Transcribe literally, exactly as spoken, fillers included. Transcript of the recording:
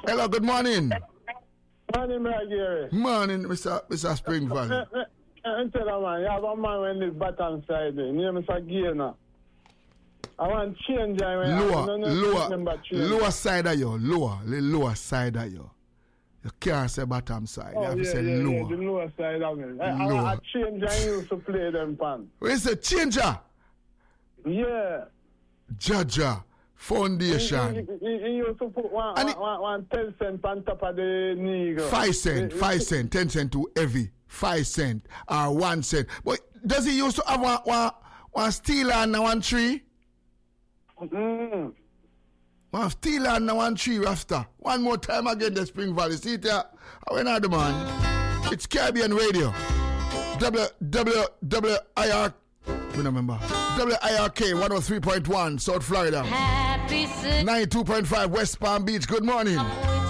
Hello, good morning. Morning, Gary. Morning, Mister Mister Spring Valley. I tell you, man, you have a man when live bottom side. His name is Gayna. I want change. Lower, lower, lower side of you. Lower, the lower side of you. You can't say bottom side. Oh, you have yeah, to say yeah, lower. Yeah, the lower side of me. I, I, I change. I used to play them pan. Where is the changer? Yeah. Jaja Foundation. He, he, he used to put one, one, one, one ten cent on top of the knee. Five cent, five cent, ten cent too heavy. Five cent or one cent. But does he used to have one, one, one steel and one tree? Mm. One steel and one tree after. One more time again, the Spring Valley. See it here. When are the man? It's Caribbean Radio. W W W I R. I remember. W I R K one oh three point one, South Florida. ninety-two point five, West Palm Beach. Good morning.